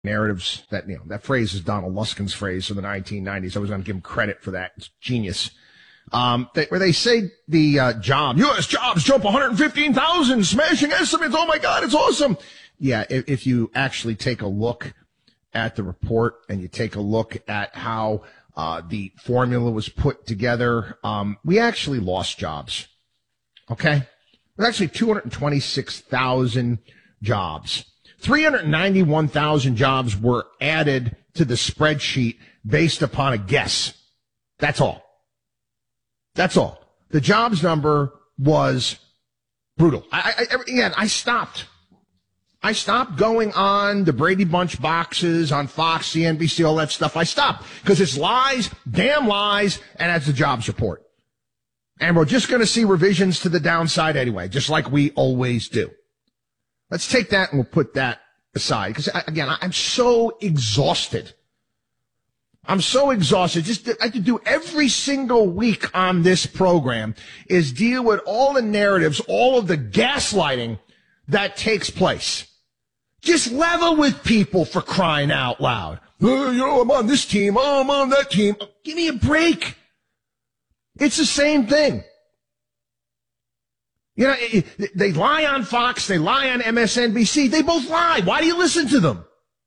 narratives. That phrase is Donald Luskin's phrase from the 1990s. I was going to give him credit for that. It's genius. Where they say the U.S. jobs jump 115,000, smashing estimates. Oh my God, it's awesome. Yeah, if you actually take a look at the report and you take a look at how the formula was put together, we actually lost jobs. Okay? There's actually 226,000 jobs. 391,000 jobs were added to the spreadsheet based upon a guess. That's all. That's all. The jobs number was brutal. I stopped. I stopped going on the Brady Bunch boxes on Fox, CNBC, all that stuff. I stopped because it's lies, damn lies, and that's the jobs report. And we're just going to see revisions to the downside anyway, just like we always do. Let's take that and we'll put that aside. Because, again, I'm so exhausted. I'm so exhausted. Just I have to do every single week on this program is deal with all the narratives, all of the gaslighting that takes place. Just level with people, for crying out loud. I'm on this team. Oh, I'm on that team. Give me a break. It's the same thing. They lie on Fox, they lie on MSNBC, they both lie. Why do you listen to them?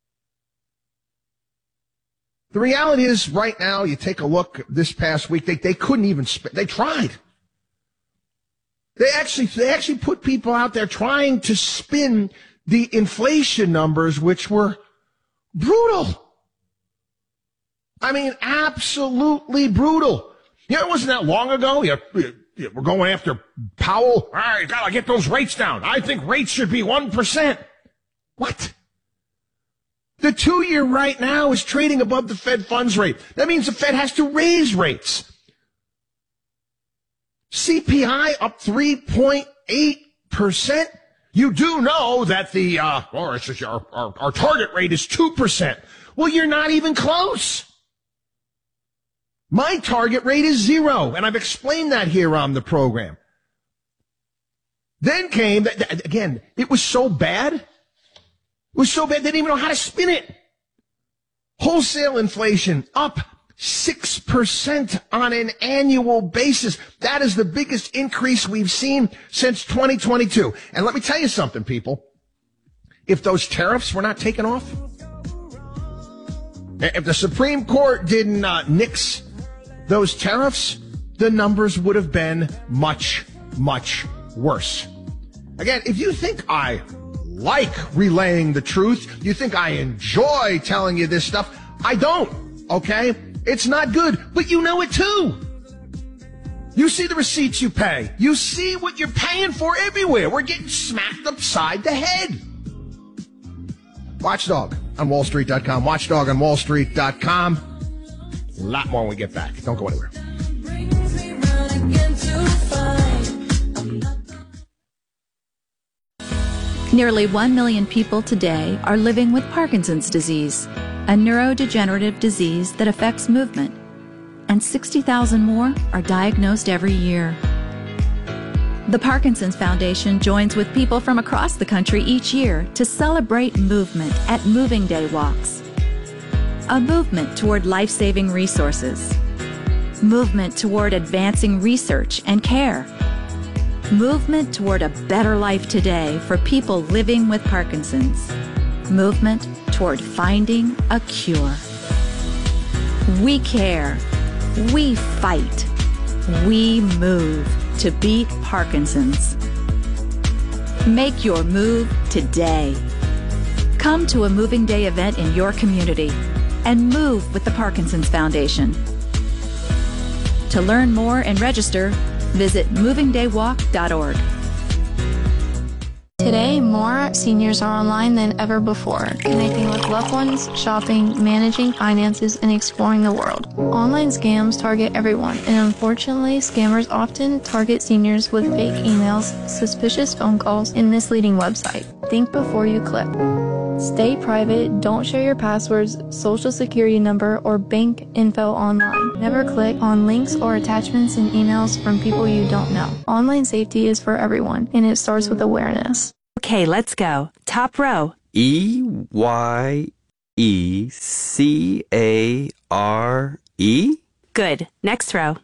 The reality is, right now, you take a look this past week, they couldn't even they tried. They actually put people out there trying to spin the inflation numbers, which were brutal. I mean, absolutely brutal. It wasn't that long ago. We're going after Powell. All right, gotta get those rates down. I think rates should be 1%. What? The 2-year right now is trading above the Fed funds rate. That means the Fed has to raise rates. CPI up 3.8%. You do know that our target rate is 2%. Well, you're not even close. My target rate is 0, and I've explained that here on the program. Then came, again, it was so bad. It was so bad they didn't even know how to spin it. Wholesale inflation up 6% on an annual basis. That is the biggest increase we've seen since 2022. And let me tell you something, people. If those tariffs were not taken off, if the Supreme Court didn't nix those tariffs, the numbers would have been much, much worse. Again, if you think I like relaying the truth, you think I enjoy telling you this stuff, I don't, okay? It's not good, but you know it too. You see the receipts you pay. You see what you're paying for everywhere. We're getting smacked upside the head. Watchdog on wallstreet.com. Watchdog on wallstreet.com. A lot more when we get back. Don't go anywhere. Nearly 1 million people today are living with Parkinson's disease, a neurodegenerative disease that affects movement, and 60,000 more are diagnosed every year. The Parkinson's Foundation joins with people from across the country each year to celebrate movement at Moving Day Walks. A movement toward life-saving resources. Movement toward advancing research and care. Movement toward a better life today for people living with Parkinson's. Movement toward finding a cure. We care. We fight. We move to beat Parkinson's. Make your move today. Come to a Moving Day event in your community and move with the Parkinson's Foundation. To learn more and register, visit movingdaywalk.org. Today, more seniors are online than ever before, connecting with loved ones, shopping, managing finances, and exploring the world. Online scams target everyone, and unfortunately, scammers often target seniors with fake emails, suspicious phone calls, and misleading websites. Think before you click. Stay private, don't share your passwords, social security number, or bank info online. Never click on links or attachments in emails from people you don't know. Online safety is for everyone, and it starts with awareness. Okay, let's go. Top row. EY E-C-A-R-E? Good. Next row.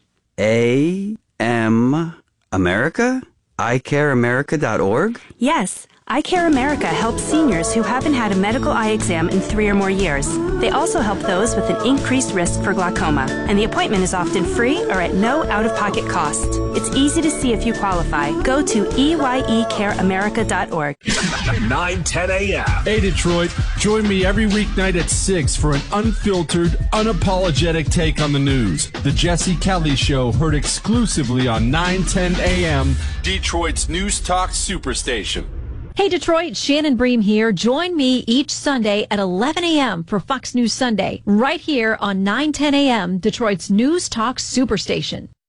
A-M America? iCareAmerica.org? Yes. Eye Care America helps seniors who haven't had a medical eye exam in 3 or more years. They also help those with an increased risk for glaucoma, and the appointment is often free or at no out-of-pocket cost. It's easy to see if you qualify. Go to EYECareAmerica.org. 9:10 a.m. Hey, Detroit. Join me every weeknight at 6 for an unfiltered, unapologetic take on the news. The Jesse Kelly Show, heard exclusively on 9:10 a.m., Detroit's News Talk Superstation. Hey Detroit, Shannon Bream here. Join me each Sunday at 11 a.m. for Fox News Sunday, right here on 9:10 a.m., Detroit's News Talk Superstation.